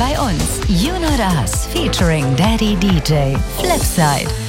bei uns. You Know Das featuring Daddy DJ Flipside.